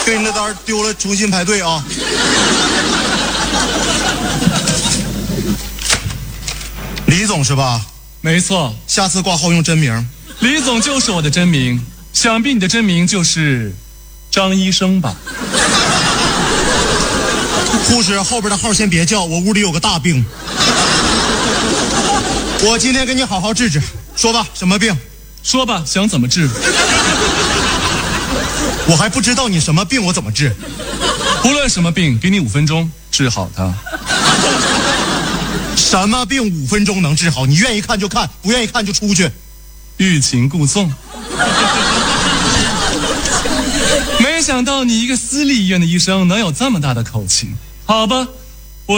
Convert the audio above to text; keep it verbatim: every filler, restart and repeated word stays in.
给你的单丢了，重新排队啊。李总是吧？ 没错， 下次挂号用真名。 李总就是我的真名，想必你的真名就是张医生吧？ 护士，后边的号先别叫，我屋里有个大病。我今天给你好好治治，说吧，什么病？ 说吧，想怎么治？ 我还不知道你什么病，我怎么治？ 不论什么病，给你五分钟治好它。 什么病五分钟能治好？你愿意看就看，不愿意看就出去。 欲擒故纵。没想到你一个私立医院的医生能有这么大的口气。好吧，